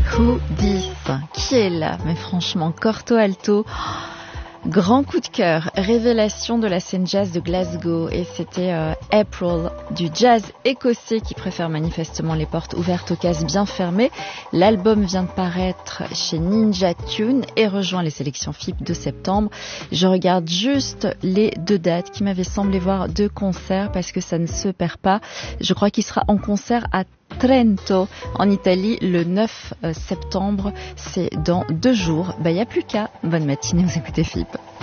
Coup 10, qui est là? Mais franchement, Corto Alto, grand coup de cœur, révélation de la scène jazz de Glasgow, et c'était April, du jazz écossais qui préfère manifestement les portes ouvertes aux cases bien fermées. L'album vient de paraître chez Ninja Tune et rejoint les sélections FIP de septembre. Je regarde juste les 2 dates qui m'avaient semblé voir 2 concerts parce que ça ne se perd pas. Je crois qu'il sera en concert à Trento, en Italie, le 9 septembre. C'est dans 2 jours. Il n'y a plus qu'à. Bonne matinée, vous écoutez FIP.